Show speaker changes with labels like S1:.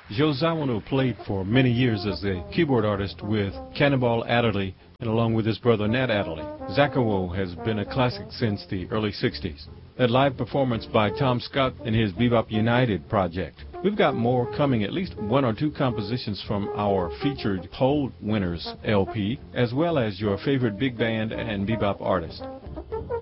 S1: Joe Zawinul played for many years as a keyboard artist with Cannonball Adderley and along with his brother Nat Adderley. Zakkawo has been a classic since the early 60s. That live performance by Tom Scott and his Bebop United project. We've got more coming, at least one or two compositions from our featured Poll Winners LP, as well as your favorite big band and bebop artist.